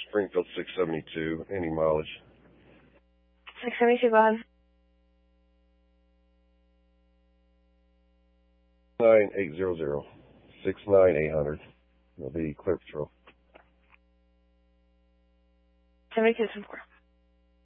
Springfield 672. Any mileage? 672, go ahead. 9800. 69800. It'll be Clear Patrol. 72 4.